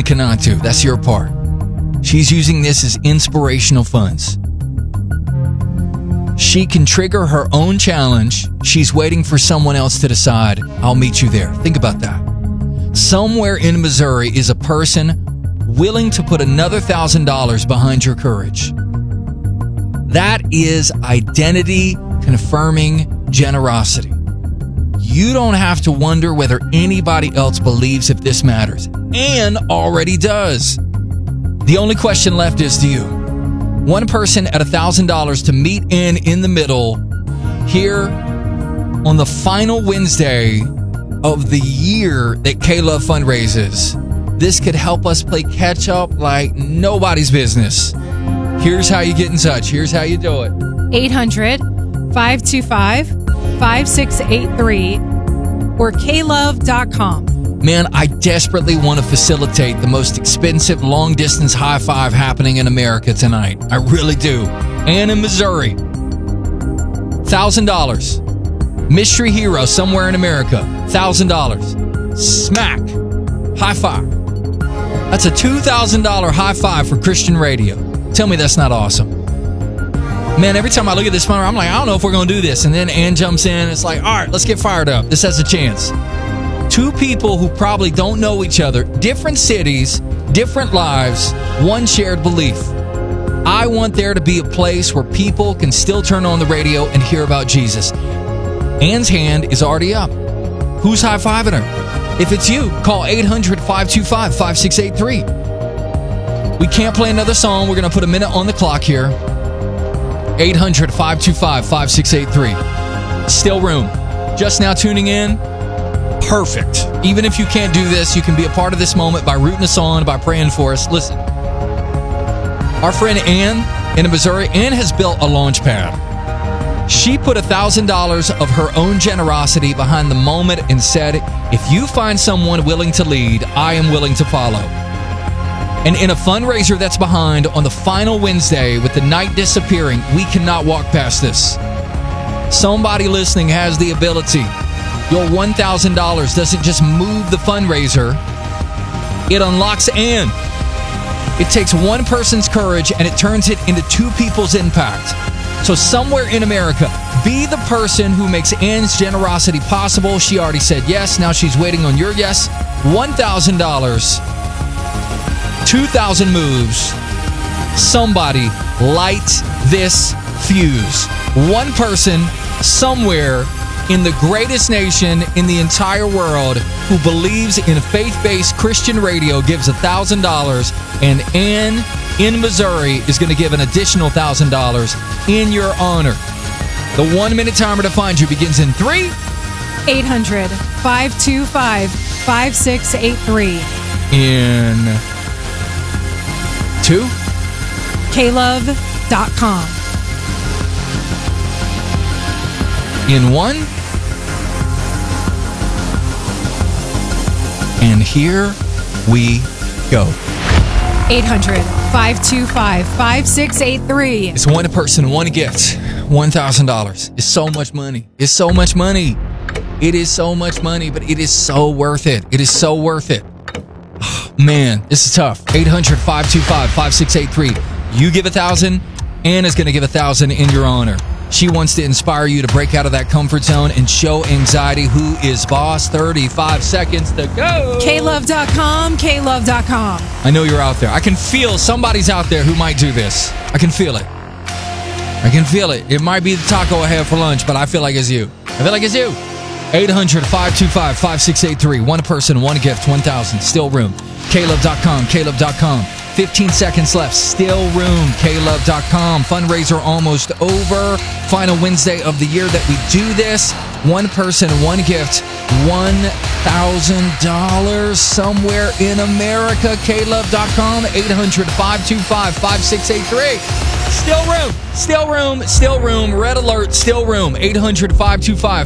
one cannot do. That's your part. She's using this as inspirational funds. She can trigger her own challenge. She's waiting for someone else to decide, I'll meet you there. Think about that. Somewhere in Missouri is a person willing to put another $1,000 behind your courage. That is identity confirming generosity. You don't have to wonder whether anybody else believes if this matters, and already does. The only question left is, do you? One person at $1,000 to meet in the middle here on the final Wednesday of the year that K-Love fundraises. This could help us play catch up like nobody's business. Here's how you get in touch. Here's how you do it. 800-525-5683 or klove.com. Man, I desperately want to facilitate the most expensive long-distance high five happening in America tonight. I really do. And in Missouri. $1,000. Mystery hero somewhere in America. $1,000. Smack. High five. That's a $2,000 high five for Christian radio. Tell me that's not awesome. Man, every time I look at this phone, I'm like, I don't know if we're going to do this. And then Ann jumps in. It's like, all right, let's get fired up. This has a chance. Two people who probably don't know each other, different cities, different lives, one shared belief. I want there to be a place where people can still turn on the radio and hear about Jesus. Ann's hand is already up. Who's high-fiving her? If it's you, call 800-525-5683. We can't play another song. We're going to put a minute on the clock here. 800-525-5683. Still room. Just now tuning in? Perfect. Even if you can't do this, you can be a part of this moment by rooting us on, by praying for us. Listen, our friend Ann in Missouri, Ann has built a launch pad. She put $1,000 of her own generosity behind the moment and said, if you find someone willing to lead, I am willing to follow. And in a fundraiser that's behind on the final Wednesday with the night disappearing, we cannot walk past this. Somebody listening has the ability. Your $1,000 doesn't just move the fundraiser, it unlocks Ann. It takes one person's courage and it turns it into two people's impact. So somewhere in America, be the person who makes Ann's generosity possible. She already said yes. Now she's waiting on your yes. $1,000, 2,000 moves. Somebody light this fuse. One person somewhere in the greatest nation in the entire world who believes in faith-based Christian radio gives $1,000, and Ann in Missouri is going to give an additional $1,000 in your honor. The 1 minute timer to find you begins in 3, 800-525-5683, in 2, klove.com, in 1. And here we go. 800-525-5683. It's one person, one gift, $1,000. It's so much money. It's so much money. It is so much money, but it is so worth it. It is so worth it. Oh, man, this is tough. 800-525-5683. You give $1,000, Anna's going to give $1,000 in your honor. She wants to inspire you to break out of that comfort zone and show anxiety who is boss. 35 seconds to go. klove.com, klove.com. I know you're out there. I can feel somebody's out there who might do this. I can feel it. I can feel it. It might be the taco I have for lunch, but I feel like it's you. I feel like it's you. 800-525-5683. One person, one gift, 1,000. Still room. klove.com, klove.com. 15 seconds left. Still room. klove.com. Fundraiser almost over. Final Wednesday of the year that we do this. One person, one gift, $1,000 somewhere in America. klove.com. 800-525-5683. Still room. Still room. Still room. Red alert. Still room. 800-525